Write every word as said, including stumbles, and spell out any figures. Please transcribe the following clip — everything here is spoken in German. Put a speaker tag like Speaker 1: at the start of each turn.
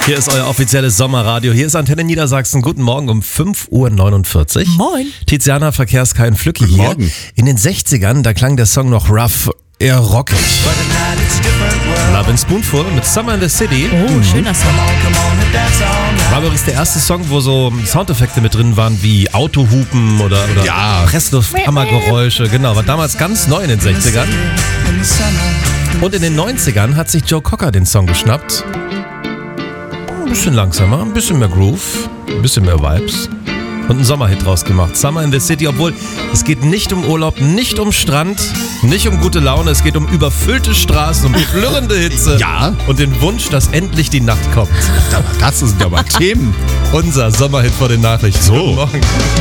Speaker 1: Hier ist euer offizielles Sommerradio. Hier ist Antenne Niedersachsen. Guten Morgen um fünf Uhr neunundvierzig.
Speaker 2: Moin.
Speaker 1: Tiziana Verkehrskein Flücki hier.
Speaker 3: Morgen.
Speaker 1: In den sechzigern, da klang der Song noch rough, eher rockig. Love and Spoonful mit Summer in the City.
Speaker 2: Oh, schöner Song.
Speaker 1: War übrigens der erste Song, wo so Soundeffekte mit drin waren, wie Autohupen oder, oder
Speaker 3: Ja.
Speaker 1: Presslufthammergeräusche. Genau, war damals ganz neu in den sechzigern. Und in den neunzigern hat sich Joe Cocker den Song geschnappt. Ein bisschen langsamer, ein bisschen mehr Groove, ein bisschen mehr Vibes. Und einen Sommerhit draus gemacht. Summer in the City, obwohl es geht nicht um Urlaub, nicht um Strand, nicht um gute Laune. Es geht um überfüllte Straßen, um flirrende Hitze.
Speaker 3: Ja.
Speaker 1: Und den Wunsch, dass endlich die Nacht kommt.
Speaker 3: Das sind ja mal Themen.
Speaker 1: Unser Sommerhit vor den Nachrichten.
Speaker 3: So.
Speaker 1: Guten Morgen.